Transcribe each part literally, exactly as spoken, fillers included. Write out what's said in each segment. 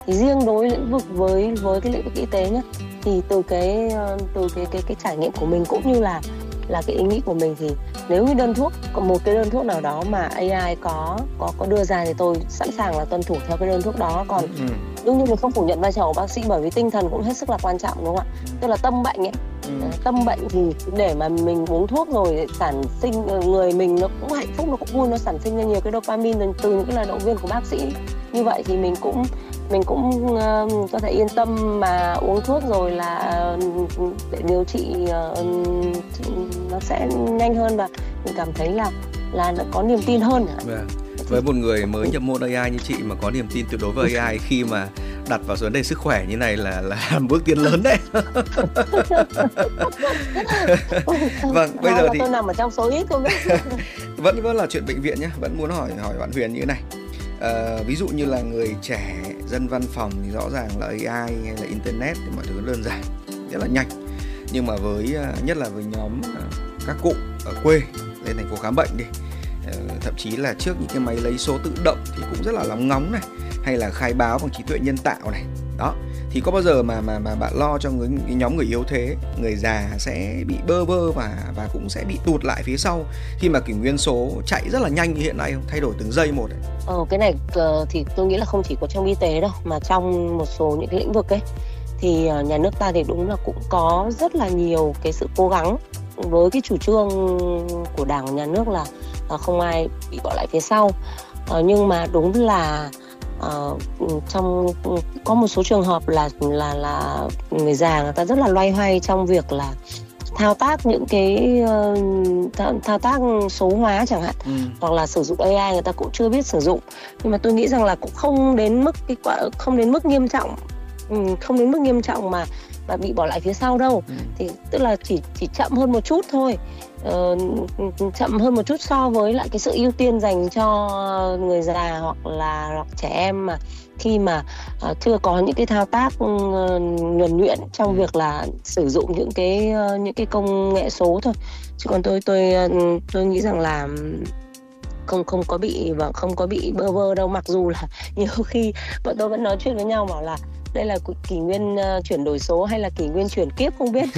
Thì riêng đối lĩnh vực với với cái lĩnh vực y tế nhá, thì từ cái từ cái cái cái trải nghiệm của mình cũng như là là cái ý nghĩ của mình, thì nếu như đơn thuốc có một cái đơn thuốc nào đó mà a i có có có đưa ra thì tôi sẵn sàng là tuân thủ theo cái đơn thuốc đó. Còn Ừ. đương nhiên mình không phủ nhận vai trò của bác sĩ, bởi vì tinh thần cũng hết sức là quan trọng, đúng không ạ? Tức là tâm bệnh ấy, Ừ. tâm bệnh thì để mà mình uống thuốc rồi sản sinh, người mình nó cũng hạnh phúc, nó cũng vui, nó sản sinh ra nhiều cái dopamine từ những cái lời động viên của bác sĩ. Như vậy thì mình cũng mình cũng uh, có thể yên tâm mà uống thuốc rồi là uh, để điều trị uh, nó sẽ nhanh hơn, và mình cảm thấy là là nó có niềm tin hơn. Vâng. Với một người mới nhập môn a i như chị mà có niềm tin tuyệt đối với a i khi mà đặt vào vấn đề sức khỏe như này là là một bước tiến lớn đấy. Vâng, bây giờ thì tôi nằm ở trong số ít không biết. vẫn vẫn là chuyện bệnh viện nhé, vẫn muốn hỏi hỏi bạn Huyền như thế này. À, ví dụ như là người trẻ, dân văn phòng thì rõ ràng là a i hay là internet thì mọi thứ đơn giản, rất là nhanh. Nhưng mà với nhất là với nhóm các cụ ở quê lên thành phố khám bệnh đi, thậm chí là trước những cái máy lấy số tự động thì cũng rất là lóng ngóng này, hay là khai báo bằng trí tuệ nhân tạo này. Đó, thì có bao giờ mà mà mà bạn lo cho người, cái nhóm người yếu thế, người già sẽ bị bơ vơ và và cũng sẽ bị tụt lại phía sau khi mà kỷ nguyên số chạy rất là nhanh như hiện nay không? Thay đổi từng giây một ấy. Ờ, cái này uh, thì tôi nghĩ là không chỉ có trong y tế đâu, mà trong một số những cái lĩnh vực ấy thì uh, nhà nước ta thì đúng là cũng có rất là nhiều cái sự cố gắng với cái chủ trương của Đảng và nhà nước là uh, không ai bị bỏ lại phía sau. Uh, nhưng mà đúng là uh, trong có một số trường hợp là là là người già người ta rất là loay hoay trong việc là thao tác những cái uh, thao, thao tác số hóa chẳng hạn, ừ. hoặc là sử dụng a i người ta cũng chưa biết sử dụng. Nhưng mà tôi nghĩ rằng là cũng không đến mức cái không đến mức nghiêm trọng, không đến mức nghiêm trọng mà mà bị bỏ lại phía sau đâu. Ừ. Thì tức là chỉ chỉ chậm hơn một chút thôi, uh, chậm hơn một chút so với lại cái sự ưu tiên dành cho người già hoặc là hoặc trẻ em mà khi mà uh, chưa có những cái thao tác uh, nhuần nhuyễn trong việc là sử dụng những cái uh, những cái công nghệ số thôi. Chứ còn tôi tôi uh, tôi nghĩ rằng là không không có bị và không có bị bơ vơ đâu, mặc dù là nhiều khi bọn tôi vẫn nói chuyện với nhau bảo là đây là kỷ nguyên uh, chuyển đổi số hay là kỷ nguyên chuyển kiếp không biết.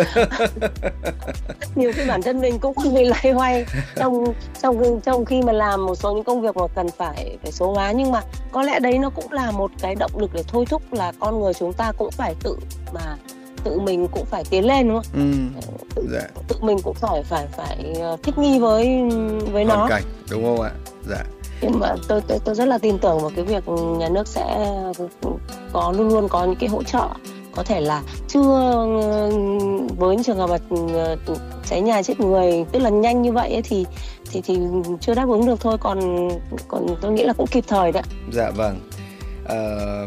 Nhiều khi bản thân mình cũng bị loay hoay trong trong trong khi mà làm một số những công việc mà cần phải phải số hóa, nhưng mà có lẽ đấy nó cũng là một cái động lực để thôi thúc là con người chúng ta cũng phải tự mà tự mình cũng phải tiến lên, đúng không? Ừ, tự, dạ. tự mình cũng phải phải phải thích nghi với với nó. Hoàn cảnh, đúng không ạ? Dạ. Nhưng mà tôi tôi tôi rất là tin tưởng vào cái việc nhà nước sẽ có luôn luôn có những cái hỗ trợ, có thể là chưa với những trường hợp mà cháy nhà chết người tức là nhanh như vậy ấy, thì thì thì chưa đáp ứng được thôi, còn còn tôi nghĩ là cũng kịp thời đấy. Dạ vâng. À,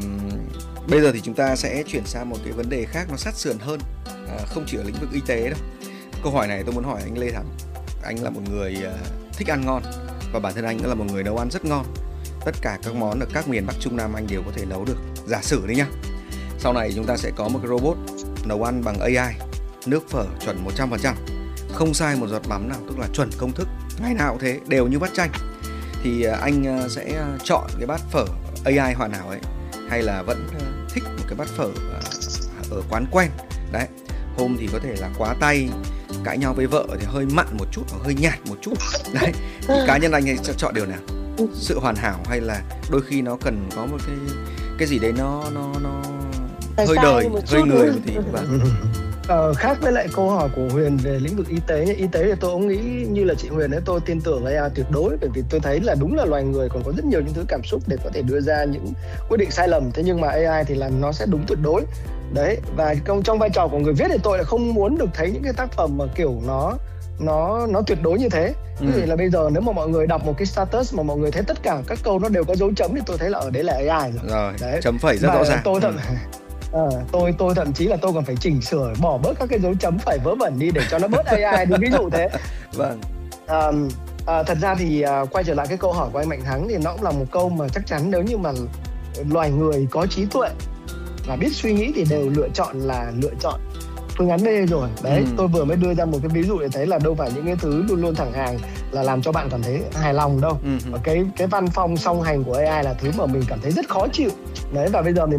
bây giờ thì chúng ta sẽ chuyển sang một cái vấn đề khác nó sát sườn hơn, à, không chỉ ở lĩnh vực y tế đâu. Câu hỏi này tôi muốn hỏi anh Lê Thắng. Anh là một người uh, thích ăn ngon và bản thân anh cũng là một người nấu ăn rất ngon. Tất cả các món ở các miền Bắc Trung Nam anh đều có thể nấu được. Giả sử đấy nhá, sau này chúng ta sẽ có một cái robot nấu ăn bằng a i, nước phở chuẩn một trăm phần trăm, không sai một giọt mắm nào, tức là chuẩn công thức, ngày nào cũng thế, đều như bát chanh. Thì uh, anh uh, sẽ chọn cái bát phở a i hoàn hảo ấy, hay là vẫn uh, thích một cái bát phở uh, ở quán quen. Đấy, hôm thì có thể là quá tay, cãi nhau với vợ thì hơi mặn một chút hoặc hơi nhạt một chút. Đấy, thì cá nhân anh hay chọn điều nào? Sự hoàn hảo hay là đôi khi nó cần có một cái cái gì đấy nó nó nó hơi đời, hơi người một tí. Vâng. Ờ, khác với lại câu hỏi của Huyền về lĩnh vực y tế, y tế thì tôi cũng nghĩ như là chị Huyền ấy, tôi tin tưởng a i tuyệt đối, bởi vì tôi thấy là đúng là loài người còn có rất nhiều những thứ cảm xúc để có thể đưa ra những quyết định sai lầm, thế nhưng mà a i thì là nó sẽ đúng tuyệt đối. Đấy, và trong, trong vai trò của người viết thì tôi lại không muốn được thấy những cái tác phẩm mà kiểu nó nó nó tuyệt đối như thế. Ví dụ là bây giờ nếu mà mọi người đọc một cái status mà mọi người thấy tất cả các câu nó đều có dấu chấm thì tôi thấy là ở đấy là a i rồi. Rồi, đấy. Chấm phẩy rất và rõ ràng. Tôi thậm, à, tôi tôi thậm chí là tôi còn phải chỉnh sửa, bỏ bớt các cái dấu chấm phẩy vớ vẩn đi để cho nó bớt a i đi, ví dụ thế. Vâng. À, à, thật ra thì à, quay trở lại cái câu hỏi của anh Mạnh Thắng thì nó cũng là một câu mà chắc chắn nếu như mà loài người có trí tuệ và biết suy nghĩ thì đều lựa chọn là lựa chọn phương án B rồi. Đấy, Ừ. tôi vừa mới đưa ra một cái ví dụ để thấy là đâu phải những cái thứ luôn luôn thẳng hàng là làm cho bạn cảm thấy hài lòng đâu. Ừ. Và cái cái văn phong song hành của a i là thứ mà mình cảm thấy rất khó chịu. Đấy, và bây giờ mình